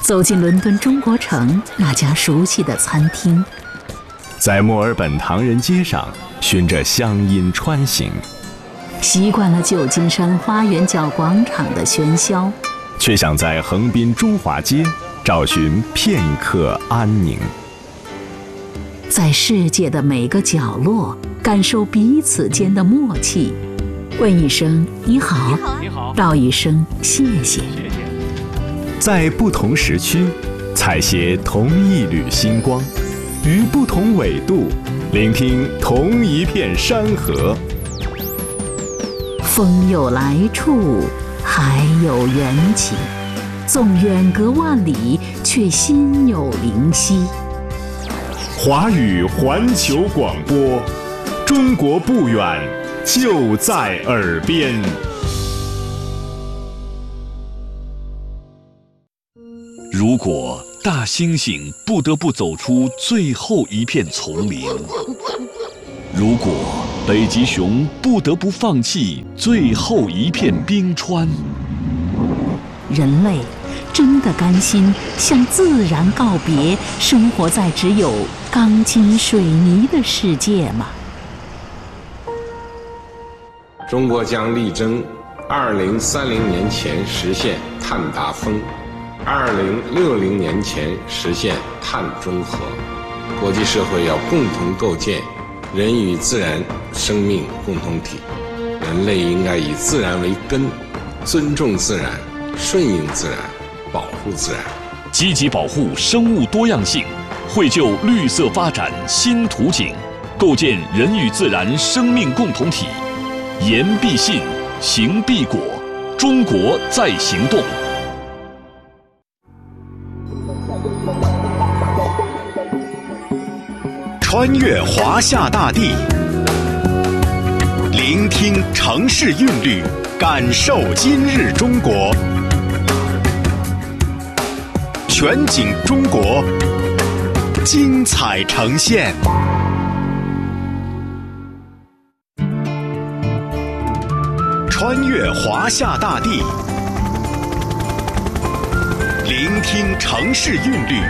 走进伦敦中国城那家熟悉的餐厅， 在墨尔本唐人街上循着乡音穿行， 习惯了旧金山花园角广场的喧嚣， 却想在横滨中华街找寻片刻安宁。 在世界的每个角落感受彼此间的默契，问一声你好，道一声谢谢。 在不同时区采撷同一缕星光，于不同纬度聆听同一片山河。 风有来处，海有缘起，纵远隔万里，却心有灵犀。 华语环球广播，中国不远，就在耳边。 如果大猩猩不得不走出最后一片丛林，如果北极熊不得不放弃最后一片冰川， 人类真的甘心向自然告别，生活在只有钢筋水泥的世界吗？ 中国将力争2030年前实现碳达峰，2060年前实现碳中和。国际社会要共同构建人与自然生命共同体，人类应该以自然为根，尊重自然，顺应自然，保护自然， 积极保护生物多样性，绘就绿色发展新图景，构建人与自然生命共同体。言必信，行必果，中国在行动。 穿越华夏大地，聆听城市韵律，感受今日中国。全景中国，精彩呈现。穿越华夏大地，聆听城市韵律，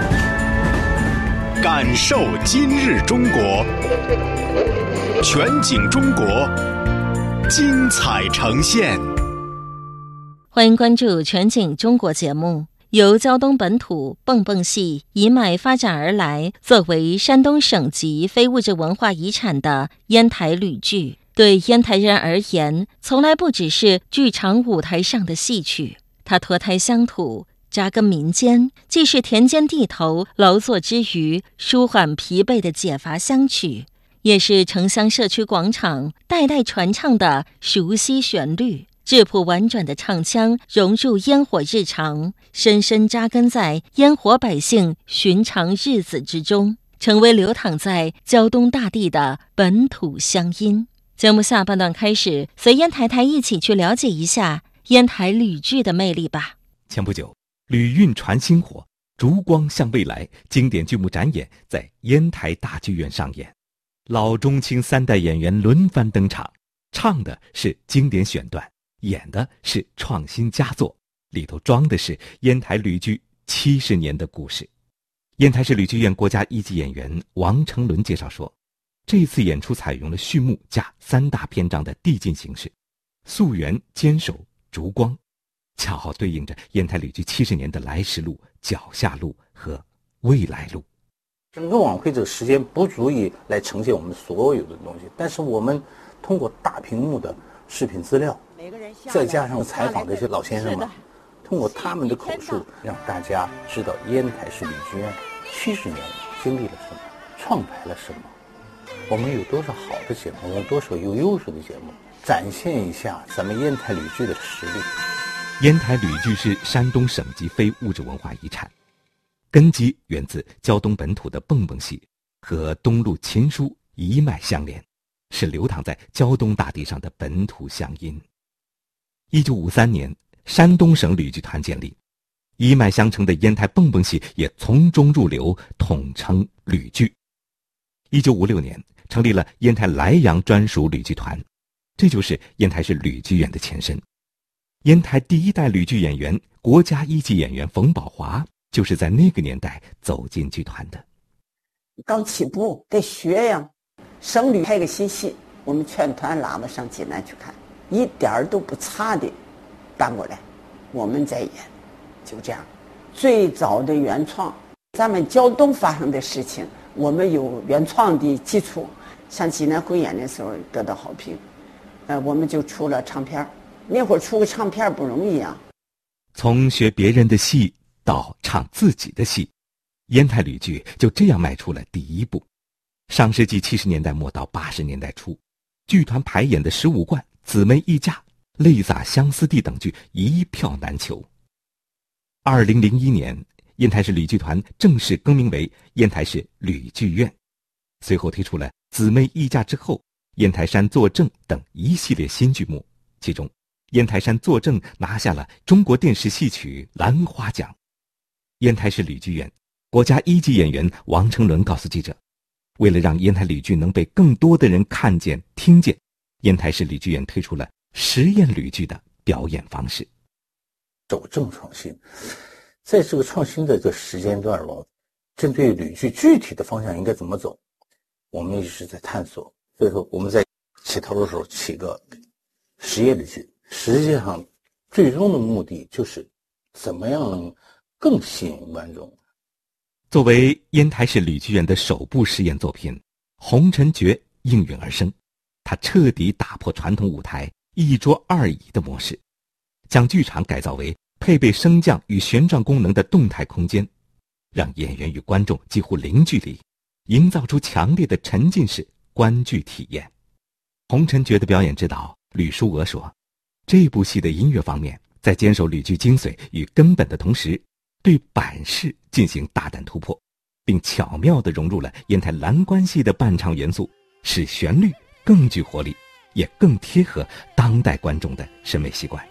感受今日中国。全景中国，精彩呈现。 欢迎关注全景中国节目。由胶东本土蹦蹦戏一脉发展而来，作为山东省级非物质文化遗产的烟台吕剧，对烟台人而言，从来不只是剧场舞台上的戏曲，它脱胎乡土，扎根民间，既是田间地头劳作之余舒缓疲惫的解乏乡曲，也是城乡社区广场代代传唱的熟悉旋律。质朴婉转的唱腔融入烟火日常，深深扎根在烟火百姓寻常日子之中，成为流淌在胶东大地的本土乡音。节目下半段开始，随烟台台一起去了解一下烟台吕剧的魅力吧。 前不久，吕韵传星火，烛光向未来经典剧目展演在烟台大剧院上演，老中青三代演员轮番登场，唱的是经典选段，演的是创新佳作，里头装的是烟台吕剧70年的故事。烟台市吕剧院国家一级演员王成伦介绍说，这次演出采用了序幕加3大篇章的递进形式，溯源、坚守、烛光，恰好对应着烟台吕剧70年的来时路、脚下路和未来路。 整个晚会这个时间不足以来呈现我们所有的东西，但是我们通过大屏幕的视频资料，再加上采访这些老先生们，通过他们的口述，让大家知道烟台市吕剧院70年经历了什么，创排了什么，我们有多少好的节目，我们有多少有优秀的节目，展现一下咱们烟台吕剧的实力。 烟台吕剧是山东省级非物质文化遗产，根基源自胶东本土的蹦蹦戏，和东路琴书一脉相连，是流淌在胶东大地上的本土乡音。1953年，山东省吕剧团建立，一脉相承的烟台蹦蹦戏也从中入流，统称吕剧。1956年，成立了烟台莱阳专属吕剧团，这就是烟台市吕剧院的前身。 烟台第一代吕剧演员、国家一级演员冯宝华就是在那个年代走进剧团的。 刚起步得学呀，省旅拍个新戏，我们全团拉到上济南去看，一点儿都不差的搬过来，我们在演，就这样。最早的原创，咱们胶东发生的事情，我们有原创的基础，上济南汇演的时候得到好评，我们就出了唱片。那会儿出个唱片不容易啊。 从学别人的戏到唱自己的戏，烟台吕剧就这样迈出了第一步。上世纪70年代末到80年代初，剧团排演的15贯、姊妹一家、泪洒相思地等剧一票难求。2001年，烟台市吕剧团正式更名为烟台市吕剧院，随后推出了姊妹一家之后、烟台山作证等一系列新剧目，其中烟台山作证拿下了中国电视戏曲兰花奖。烟台市吕剧院国家一级演员王成伦告诉记者，为了让烟台吕剧能被更多的人看见听见，烟台市吕剧院推出了实验吕剧的表演方式。 走正创新，在这个创新的这个时间段中，针对吕剧具体的方向应该怎么走，我们一直在探索。所以说我们在起头的时候起个实验吕剧，实际上最终的目的就是怎么样能更吸引观众。 作为烟台市吕剧院的首部实验作品，《红尘诀》应运而生，它彻底打破传统舞台一桌二椅的模式，将剧场改造为配备升降与旋转功能的动态空间，让演员与观众几乎零距离，营造出强烈的沉浸式观剧体验。《红尘诀》的表演指导吕淑娥说，这部戏的音乐方面在坚守吕剧精髓与根本的同时，对板式进行大胆突破，并巧妙地融入了烟台蓝关系的伴唱元素，使旋律更具活力，也更贴合当代观众的审美习惯。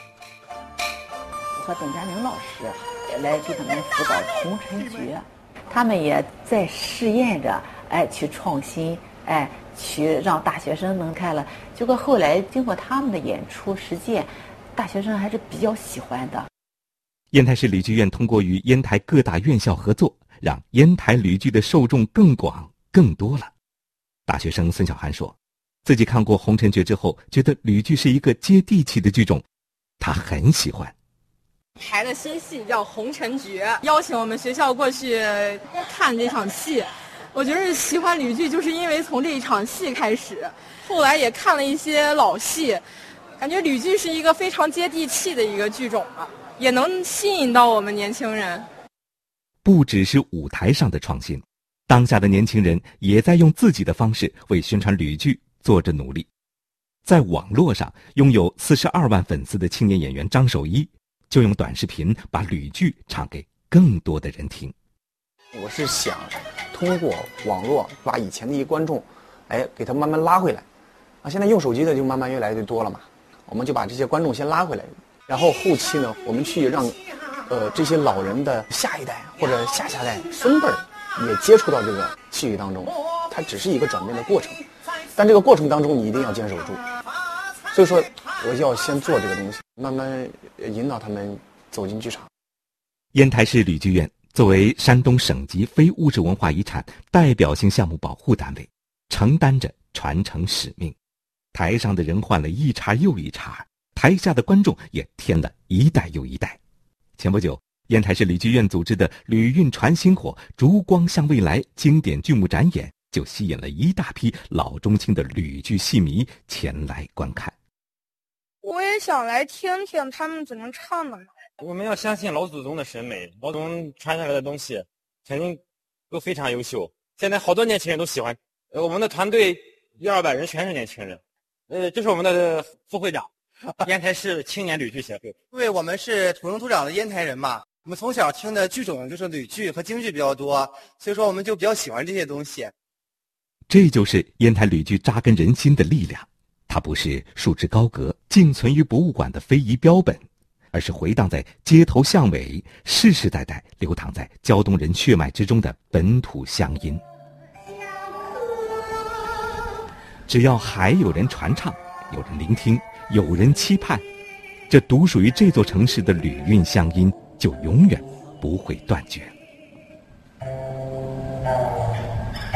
和邓家明老师来给他们辅导《红尘诀》，他们也在试验着，去创新，去让大学生能看了。结果后来经过他们的演出实践，大学生还是比较喜欢的。 烟台市吕剧院通过与烟台各大院校合作，让烟台吕剧的受众更广更多了。大学生孙小涵说，自己看过《红尘诀》之后，觉得吕剧是一个接地气的剧种，他很喜欢。 排的新戏叫《红尘诀》，邀请我们学校过去看这场戏。我觉得喜欢吕剧就是因为从这一场戏开始，后来也看了一些老戏，感觉吕剧是一个非常接地气的一个剧种了，也能吸引到我们年轻人。 不只是舞台上的创新，当下的年轻人也在用自己的方式为宣传吕剧做着努力。在网络上拥有42万粉丝的青年演员张守一，就用短视频把吕剧唱给更多的人听。 我是想通过网络把以前的一些观众，给他慢慢拉回来。现在用手机的就慢慢越来越多了嘛，我们就把这些观众先拉回来，然后后期呢，我们去让这些老人的下一代或者下下代孙辈也接触到这个戏剧当中，它只是一个转变的过程，但这个过程当中你一定要坚守住。所以说我要先做这个东西，慢慢引导他们走进剧场。 烟台市吕剧院作为山东省级非物质文化遗产代表性项目保护单位，承担着传承使命。台上的人换了一茬又一茬，台下的观众也添了一代又一代。前不久，烟台市吕剧院组织的吕韵传薪火烛光向未来经典剧目展演，就吸引了一大批老中青的吕剧戏迷前来观看。 我也想来听听他们怎么唱的。 我们要相信老祖宗的审美，老祖宗传下来的东西肯定都非常优秀。现在好多年轻人都喜欢，我们的团队100-200人全是年轻人。这是我们的副会长，烟台市青年吕剧协会。 因为我们是土生土长的烟台人嘛，我们从小听的剧种就是吕剧和京剧比较多，所以说我们就比较喜欢这些东西。 这就是烟台吕剧扎根人心的力量。它不是束之高阁、静存于博物馆的非遗标本，而是回荡在街头巷尾、世世代代流淌在胶东人血脉之中的本土乡音。只要还有人传唱，有人聆听，有人期盼， 这独属于这座城市的旅韵乡音就永远不会断绝。